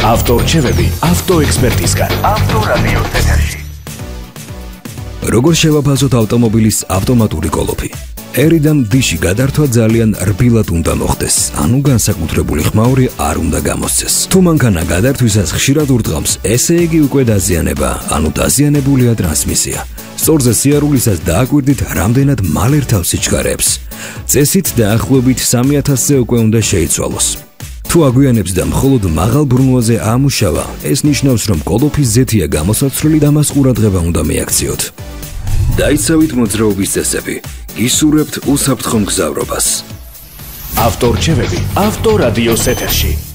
ავტორჩევები ავტოექსპერტისგან. ავტორადიო ეთერში. როგორ შევაფასოთ ავტომობილის ავტომატური კოლოფი? ერიდან დიში გადართვა ძალიან რბილად უნდა მოხდეს, ანუ განსაკუთრებული ხმაური არ უნდა გამოსცეს. თუ მანქანა გადართვისას ხშირად ურტყამს, ესე იგი უკვე დაზიანება, ანუ დაზიანებულია ტრანსმისია. სწორზე სიარულისას დააკვირდით, რამდენად მალე რთავს სიჩქარეებს. წესით დაახლოებით 3000-ზე უკვე უნდა შეიცვალოს. თუ აგვიანებს და მხოლოდ მაღალ ბრუნვაზე აამუშავა, ეს ნიშნავს, რომ კოლოფის ზეთია გამოსაცვლელი და მას ყურადღება უნდა მიაქციოთ. დაიცავით მოძრაობის წესები. გისურვებთ უსაფრთხო მგზავრობას. ავტორჩევები ავტორადიოს ეთერში.